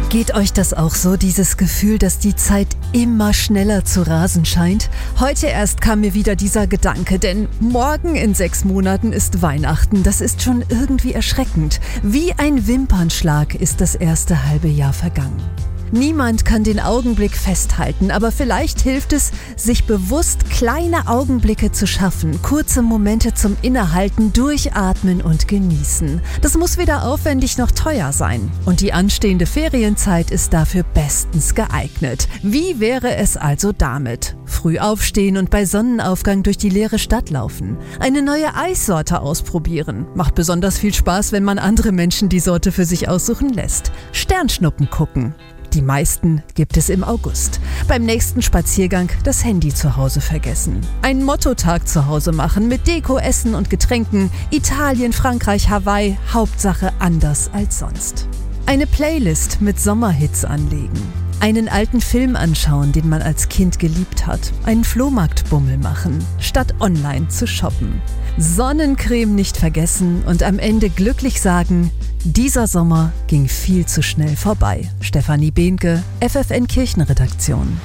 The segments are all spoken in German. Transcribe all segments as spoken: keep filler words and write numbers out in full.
Geht euch das auch so, dieses Gefühl, dass die Zeit immer schneller zu rasen scheint? Heute erst kam mir wieder dieser Gedanke, denn morgen in sechs Monaten ist Weihnachten. Das ist schon irgendwie erschreckend. Wie ein Wimpernschlag ist das erste halbe Jahr vergangen. Niemand kann den Augenblick festhalten, aber vielleicht hilft es, sich bewusst kleine Augenblicke zu schaffen, kurze Momente zum Innehalten, Durchatmen und Genießen. Das muss weder aufwendig noch teuer sein. Und die anstehende Ferienzeit ist dafür bestens geeignet. Wie wäre es also damit? Früh aufstehen und bei Sonnenaufgang durch die leere Stadt laufen. Eine neue Eissorte ausprobieren. Macht besonders viel Spaß, wenn man andere Menschen die Sorte für sich aussuchen lässt. Sternschnuppen gucken. Die meisten gibt es im August. Beim nächsten Spaziergang das Handy zu Hause vergessen. Einen Mottotag zu Hause machen mit Deko, Essen und Getränken. Italien, Frankreich, Hawaii, Hauptsache anders als sonst. Eine Playlist mit Sommerhits anlegen. Einen alten Film anschauen, den man als Kind geliebt hat. Einen Flohmarktbummel machen, statt online zu shoppen. Sonnencreme nicht vergessen und am Ende glücklich sagen, dieser Sommer ging viel zu schnell vorbei. Stefanie Behnke, F F N Kirchenredaktion.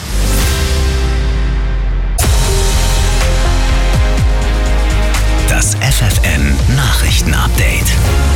Das F F N Nachrichtenupdate.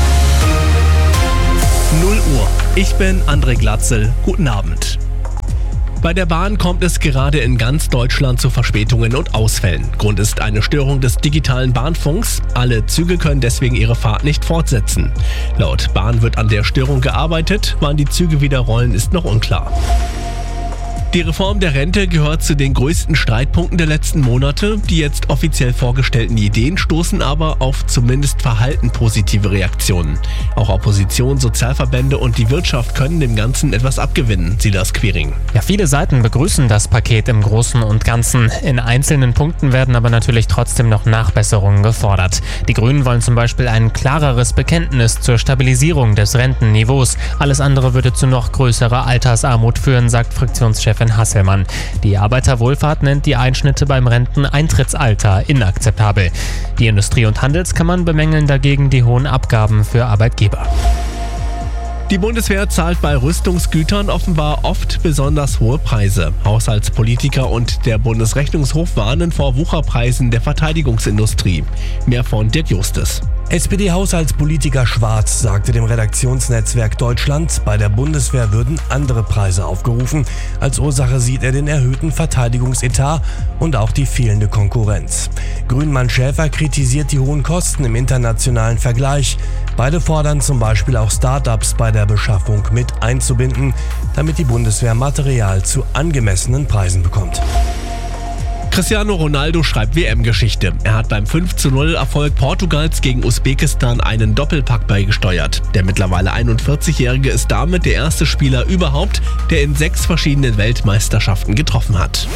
null Uhr. Ich bin André Glatzel. Guten Abend. Bei der Bahn kommt es gerade in ganz Deutschland zu Verspätungen und Ausfällen. Grund ist eine Störung des digitalen Bahnfunks. Alle Züge können deswegen ihre Fahrt nicht fortsetzen. Laut Bahn wird an der Störung gearbeitet. Wann die Züge wieder rollen, ist noch unklar. Die Reform der Rente gehört zu den größten Streitpunkten der letzten Monate. Die jetzt offiziell vorgestellten Ideen stoßen aber auf zumindest verhalten positive Reaktionen. Auch Opposition, Sozialverbände und die Wirtschaft können dem Ganzen etwas abgewinnen. Silas Quiring. Ja, viele Seiten begrüßen das Paket im Großen und Ganzen. In einzelnen Punkten werden aber natürlich trotzdem noch Nachbesserungen gefordert. Die Grünen wollen zum Beispiel ein klareres Bekenntnis zur Stabilisierung des Rentenniveaus. Alles andere würde zu noch größerer Altersarmut führen, sagt Fraktionschefin Hasselmann. Die Arbeiterwohlfahrt nennt die Einschnitte beim Renteneintrittsalter inakzeptabel. Die Industrie- und Handelskammern bemängeln dagegen die hohen Abgaben für Arbeitgeber. Die Bundeswehr zahlt bei Rüstungsgütern offenbar oft besonders hohe Preise. Haushaltspolitiker und der Bundesrechnungshof warnen vor Wucherpreisen der Verteidigungsindustrie. Mehr von Dirk Justus. S P D-Haushaltspolitiker Schwarz sagte dem Redaktionsnetzwerk Deutschland, bei der Bundeswehr würden andere Preise aufgerufen. Als Ursache sieht er den erhöhten Verteidigungsetat und auch die fehlende Konkurrenz. Grünmann Schäfer kritisiert die hohen Kosten im internationalen Vergleich. Beide fordern zum Beispiel auch Start-ups bei der Beschaffung mit einzubinden, damit die Bundeswehr Material zu angemessenen Preisen bekommt. Cristiano Ronaldo schreibt W M-Geschichte. Er hat beim fünf zu null Erfolg Portugals gegen Usbekistan einen Doppelpack beigesteuert. Der mittlerweile einundvierzigjährige ist damit der erste Spieler überhaupt, der in sechs verschiedenen Weltmeisterschaften getroffen hat.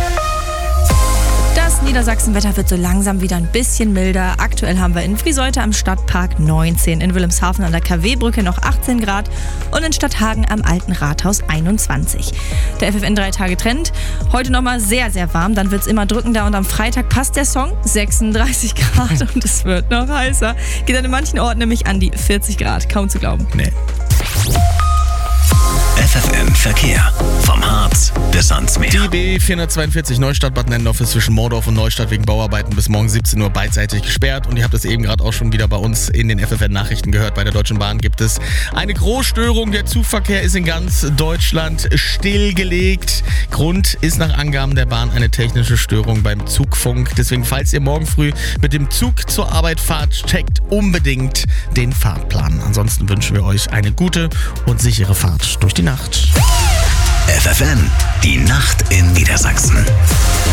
Das Niedersachsenwetter wird so langsam wieder ein bisschen milder. Aktuell haben wir in Friseute am Stadtpark neunzehn, in Wilhelmshaven an der K W-Brücke noch achtzehn Grad und in Stadthagen am Alten Rathaus einundzwanzig. Der F F N drei Tage Trend. Heute nochmal sehr, sehr warm, dann wird es immer drückender und am Freitag passt der Song. sechsunddreißig Grad und es wird noch heißer. Geht dann in manchen Orten nämlich an die vierzig Grad. Kaum zu glauben. Nee. F F N Verkehr. Vom Harz bis ans Meer. Die B vierhundertzweiundvierzig Neustadt-Bad Nennendorf ist zwischen Mordorf und Neustadt wegen Bauarbeiten bis morgen siebzehn Uhr beidseitig gesperrt. Und ihr habt es eben gerade auch schon wieder bei uns in den F F N-Nachrichten gehört. Bei der Deutschen Bahn gibt es eine Großstörung. Der Zugverkehr ist in ganz Deutschland stillgelegt. Grund ist nach Angaben der Bahn eine technische Störung beim Zugfunk. Deswegen, falls ihr morgen früh mit dem Zug zur Arbeit fahrt, checkt unbedingt den Fahrplan. Ansonsten wünschen wir euch eine gute und sichere Fahrt durch die Nacht. F F N, die Nacht in Niedersachsen.